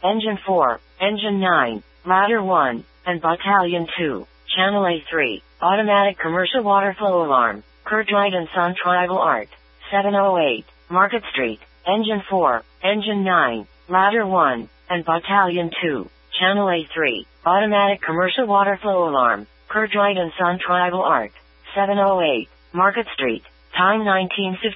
Engine 4, Engine 9, Ladder 1, and Battalion 2, Channel A3, Automatic Commercial Water Flow Alarm, Kurtwright and Son Tribal Art, 708, Market Street, Engine 4, Engine 9, Ladder 1, and Battalion 2, Channel A3, Automatic Commercial Water Flow Alarm, Kurtwright and Son Tribal Art, 708, Market Street, time 1950.